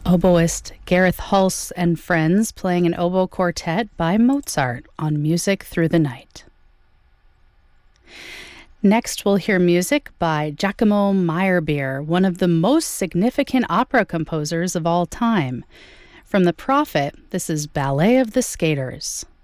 Oboist Gareth Hulse and Friends playing an oboe quartet by Mozart on Music Through the Night. Next, we'll hear music by Giacomo Meyerbeer, one of the most significant opera composers of all time. From The Prophet, this is Ballet of the Skaters.